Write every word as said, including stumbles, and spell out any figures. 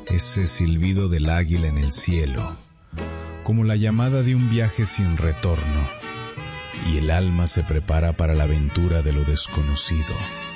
ese silbido del águila en el cielo, como la llamada de un viaje sin retorno, y el alma se prepara para la aventura de lo desconocido.